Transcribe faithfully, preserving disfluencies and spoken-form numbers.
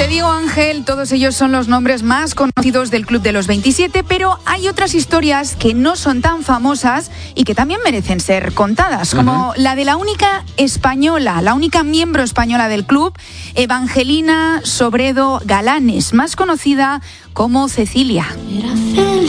te digo, Ángel, todos ellos son los nombres más conocidos del Club de los veintisiete, pero hay otras historias que no son tan famosas y que también merecen ser contadas, como uh-huh. la de la única española, la única miembro española del club, Evangelina Sobredo Galanes, más conocida como Cecilia.